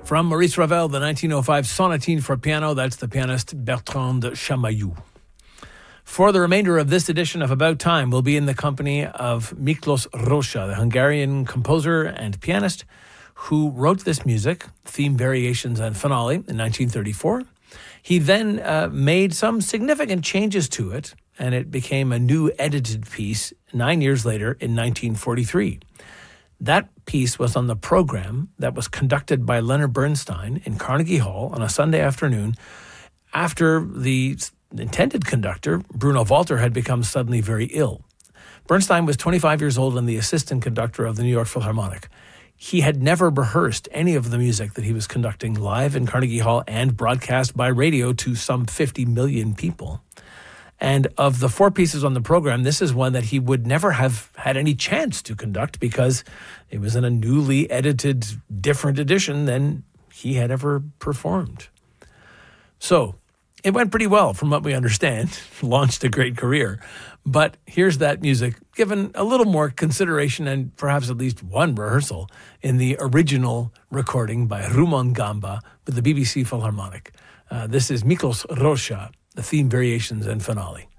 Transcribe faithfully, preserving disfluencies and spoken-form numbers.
From Maurice Ravel, the nineteen oh five Sonatine for piano, that's the pianist Bertrand Chamayou. For the remainder of this edition of About Time, we'll be in the company of Miklos Rózsa, the Hungarian composer and pianist who wrote this music, theme variations and finale, in nineteen thirty-four. He then uh, made some significant changes to it, and it became a new edited piece nine years later in nineteen forty-three. That piece was on the program that was conducted by Leonard Bernstein in Carnegie Hall on a Sunday afternoon after the intended conductor, Bruno Walter, had become suddenly very ill. Bernstein was twenty-five years old and the assistant conductor of the New York Philharmonic. He had never rehearsed any of the music that he was conducting live in Carnegie Hall and broadcast by radio to some fifty million people. And of the four pieces on the program, this is one that he would never have had any chance to conduct because it was in a newly edited, different edition than he had ever performed. So it went pretty well from what we understand, launched a great career. But here's that music given a little more consideration and perhaps at least one rehearsal in the original recording by Rumon Gamba with the B B C Philharmonic. Uh, this is Miklos Rózsa, the theme variations and finale.